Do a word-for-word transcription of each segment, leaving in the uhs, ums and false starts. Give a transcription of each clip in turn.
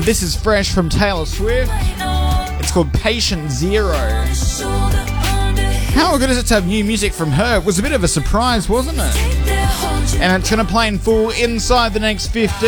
This is fresh from Taylor Swift. It's called Patient Zero. How good is it to have new music from her? It was a bit of a surprise, wasn't it? And it's going to play in full inside the next fifteen.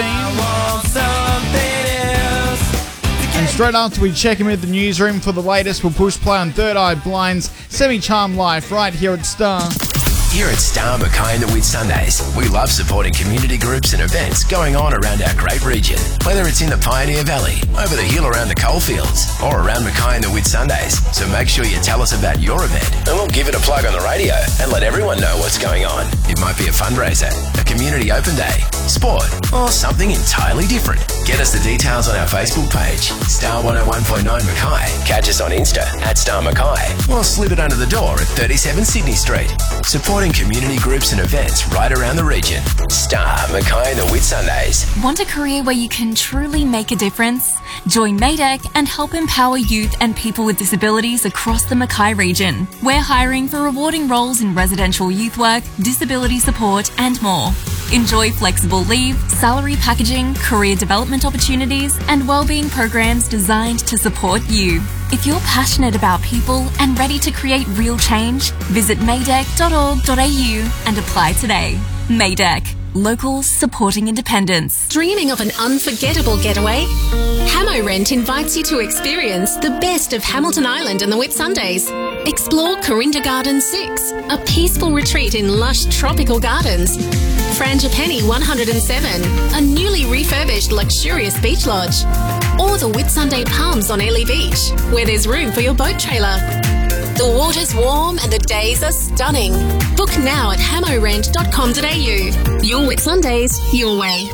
And straight after we check in with the newsroom for the latest, we'll push play on Third Eye Blind's Semi-Charmed Life right here at Star. Here at Star Mackay and the Whitsundays, we love supporting community groups and events going on around our great region. Whether it's in the Pioneer Valley, over the hill around the coalfields, or around Mackay and the Whitsundays. So make sure you tell us about your event and we'll give it a plug on the radio and let everyone know what's going on. It might be a fundraiser, a community open day, sport, or something entirely different. Get us the details on our Facebook page, Star one oh one point nine Mackay. Catch us on Insta at Star Mackay, or slip it under the door at thirty-seven Sydney Street. Supporting community groups and events right around the region. Star Mackay and the Whitsundays. Want a career where you can truly make a difference? Join Maydeck and help empower youth and people with disabilities across the Mackay region. We're hiring for rewarding roles in residential youth work, disability support, and more. Enjoy flexible leave, salary packaging, career development opportunities, and wellbeing programs designed to support you. If you're passionate about people and ready to create real change, visit maydeck dot org dot a u and apply today. Maydeck. Locals supporting independence. Dreaming of an unforgettable getaway? Hamo Rent invites you to experience the best of Hamilton Island and the Whitsundays. Explore Corinda Gardens six, a peaceful retreat in lush tropical gardens. Frangipani one oh seven, a newly refurbished luxurious beach lodge. Or the Whitsunday Palms on Airlie Beach, where there's room for your boat trailer. The water's warm and the days are stunning. Book now at hamo rent dot com dot a u. Your Whitsundays, your way.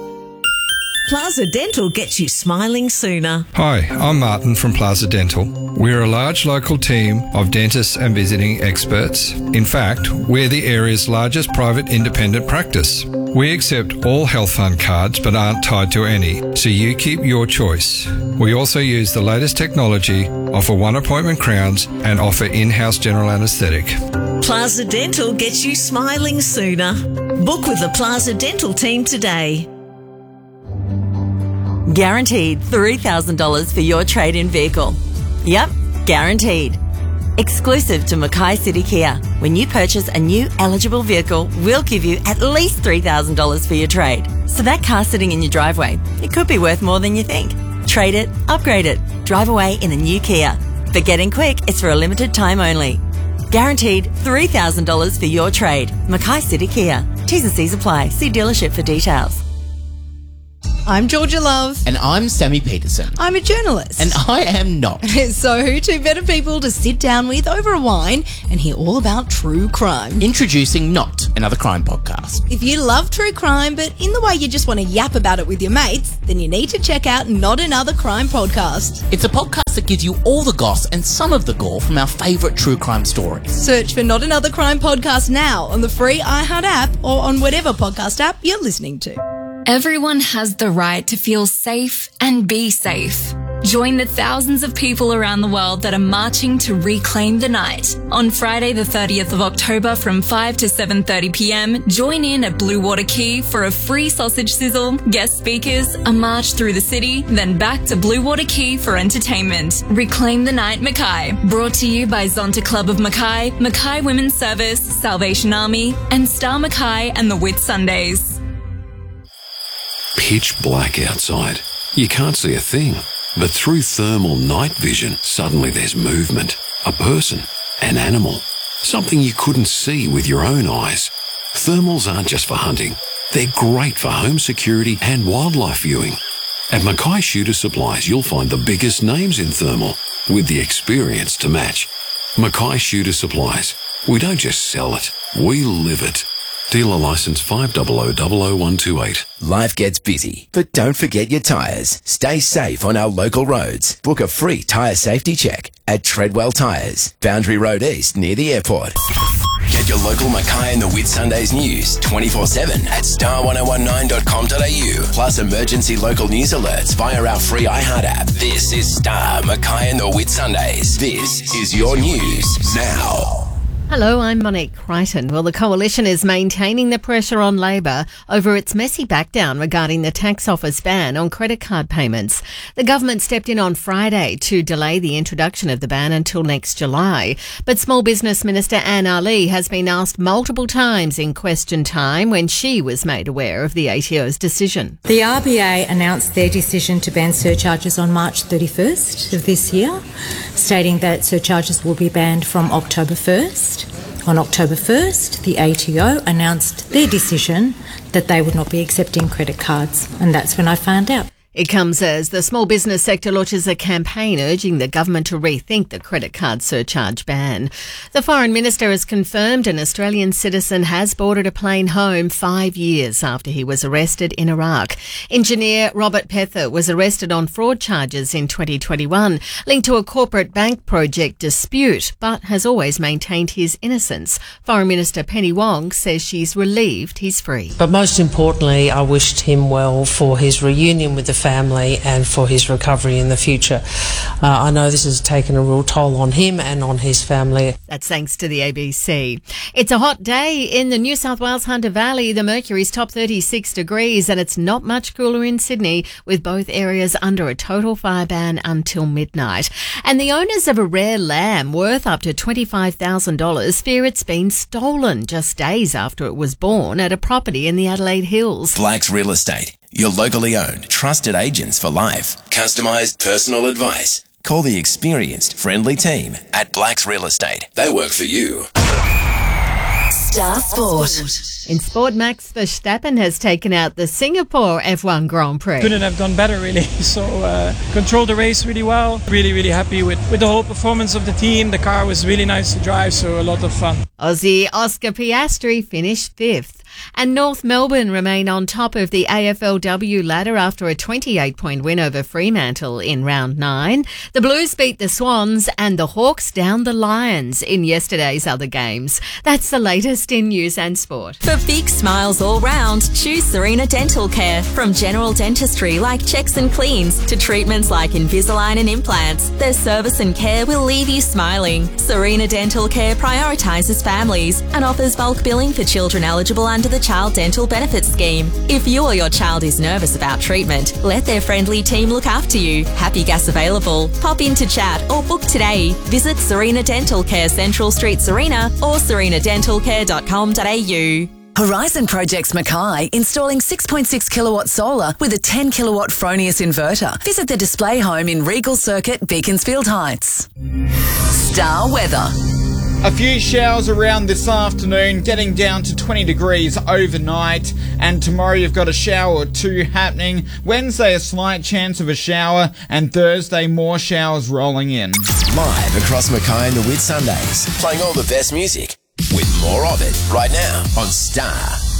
Plaza Dental gets you smiling sooner. Hi, I'm Martin from Plaza Dental. We're a large local team of dentists and visiting experts. In fact, we're the area's largest private independent practice. We accept all health fund cards but aren't tied to any, so you keep your choice. We also use the latest technology, offer one appointment crowns and offer in-house general anaesthetic. Plaza Dental gets you smiling sooner. Book with the Plaza Dental team today. Guaranteed three thousand dollars for your trade-in vehicle. Yep, guaranteed. Exclusive to Mackay City Kia. When you purchase a new eligible vehicle, we'll give you at least three thousand dollars for your trade. So that car sitting in your driveway, it could be worth more than you think. Trade it, upgrade it, drive away in a new Kia. But get in quick, it's for a limited time only. Guaranteed three thousand dollars for your trade. Mackay City Kia. T's and C's apply. See dealership for details. I'm Georgia Love. And I'm Sammy Peterson. I'm a journalist. And I am not. So who two better people to sit down with over a wine and hear all about true crime? Introducing Not, another crime podcast. If you love true crime, but in the way you just want to yap about it with your mates, then you need to check out Not Another Crime Podcast. It's a podcast that gives you all the goss and some of the gore from our favourite true crime stories. Search for Not Another Crime Podcast now on the free iHeart app or on whatever podcast app you're listening to. Everyone has the right to feel safe and be safe. Join the thousands of people around the world that are marching to reclaim the night. On Friday the thirtieth of October from five to seven thirty p m, join in at Blue Water Quay for a free sausage sizzle, guest speakers, a march through the city, then back to Blue Water Quay for entertainment. Reclaim the Night Mackay. Brought to you by Zonta Club of Mackay, Mackay Women's Service, Salvation Army, and Star Mackay and the Whitsundays. Pitch black outside. You can't see a thing. But through thermal night vision, suddenly there's movement. A person. An animal. Something you couldn't see with your own eyes. Thermals aren't just for hunting. They're great for home security and wildlife viewing. At Mackay Shooter Supplies, you'll find the biggest names in thermal with the experience to match. Mackay Shooter Supplies. We don't just sell it. We live it. Dealer licence five zero zero zero zero one two eight. Life gets busy, but don't forget your tyres. Stay safe on our local roads. Book a free tyre safety check at Treadwell Tyres, Boundary Road East near the airport. Get your local Mackay and the Whitsundays news twenty-four seven at star one oh one nine dot com dot a u, plus emergency local news alerts via our free iHeart app. This is Star Mackay and the Whitsundays. This is your news now. Hello, I'm Monique Crichton. Well, the Coalition is maintaining the pressure on Labor over its messy backdown regarding the tax office ban on credit card payments. The government stepped in on Friday to delay the introduction of the ban until next July. But Small Business Minister Anne Ali has been asked multiple times in question time when she was made aware of the A T O's decision. The R B A announced their decision to ban surcharges on March thirty-first of this year, stating that surcharges will be banned from October first. On October first, the A T O announced their decision that they would not be accepting credit cards, and that's when I found out. It comes as the small business sector launches a campaign urging the government to rethink the credit card surcharge ban. The Foreign Minister has confirmed an Australian citizen has boarded a plane home five years after he was arrested in Iraq. Engineer Robert Pether was arrested on fraud charges in twenty twenty-one, linked to a corporate bank project dispute, but has always maintained his innocence. Foreign Minister Penny Wong says she's relieved he's free. But most importantly, I wished him well for his reunion with the family and for his recovery in the future. Uh, I know this has taken a real toll on him and on his family. That's thanks to the A B C. It's a hot day in the New South Wales Hunter Valley. The mercury's top thirty-six degrees and it's not much cooler in Sydney, with both areas under a total fire ban until midnight. And the owners of a rare lamb worth up to twenty-five thousand dollars fear it's been stolen just days after it was born at a property in the Adelaide Hills. Black's Real Estate. Your locally owned, trusted agents for life. Customised personal advice. Call the experienced, friendly team at Black's Real Estate. They work for you. Star Sport. In sport, Max Verstappen has taken out the Singapore F one Grand Prix. Couldn't have done better, really. So uh, controlled the race really well. Really, really happy with, with the whole performance of the team. The car was really nice to drive, so a lot of fun. Aussie Oscar Piastri finished fifth. And North Melbourne remain on top of the A F L W ladder after a twenty-eight point win over Fremantle in round nine. The Blues beat the Swans and the Hawks down the Lions in yesterday's other games. That's the latest in news and sport. For big smiles all round, choose Serena Dental Care. From general dentistry like checks and cleans to treatments like Invisalign and implants, their service and care will leave you smiling. Serena Dental Care prioritises families and offers bulk billing for children eligible under the Child Dental Benefits Scheme. If you or your child is nervous about treatment, let their friendly team look after you. Happy gas available. Pop in to chat or book today. Visit Serena Dental Care, Central Street, Serena, or serena dental care dot com dot a u. Horizon Projects Mackay, installing six point six kilowatt solar with a ten kilowatt Fronius inverter. Visit the display home in Regal Circuit, Beaconsfield Heights. Star Weather. A few showers around this afternoon, getting down to twenty degrees overnight, and tomorrow you've got a shower or two happening. Wednesday, a slight chance of a shower, and Thursday, more showers rolling in. Live across Mackay and the Whitsundays, playing all the best music with more of it right now on Star.